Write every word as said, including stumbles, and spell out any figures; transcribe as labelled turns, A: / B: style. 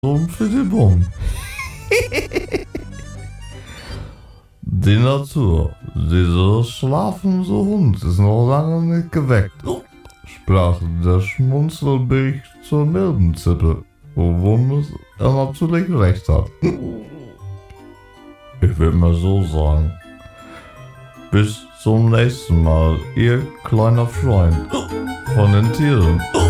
A: Und für die Bumm. Die Natur, dieser schlafende Hund ist noch lange nicht geweckt, sprach der Schmunzelbeck zur milden Zippe, womit er natürlich recht hat. Ich will mal so sagen. Bis zum nächsten Mal, ihr kleiner Freund von den Tieren.